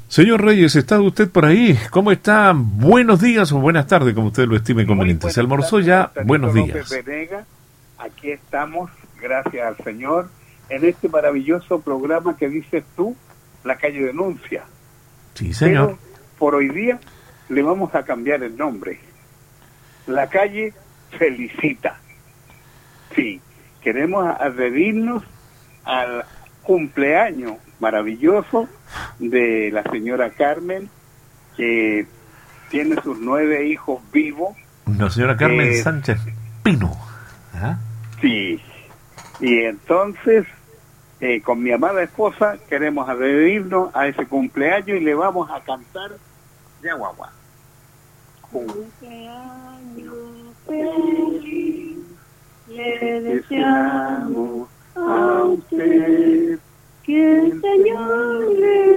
Señor Reyes, ¿está usted por ahí? ¿Cómo está? Buenos días o buenas tardes, como usted lo estime conveniente. ¿Se almorzó ya? Buenos días. Venega, aquí estamos, gracias al Señor, en este maravilloso programa que dices tú, La Calle Denuncia. Sí, señor. Pero por hoy día le vamos a cambiar el nombre. La Calle Felicita. Sí, queremos adherirnos al cumpleaños maravilloso de la señora Carmen, que tiene sus 9 hijos vivos. La señora Carmen Sánchez Pino. ¿Ah? Sí, y entonces con mi amada esposa queremos adherirnos a ese cumpleaños y le vamos a cantar Yaguagua. Cumpleaños feliz, le deseamos a usted, que el Señor le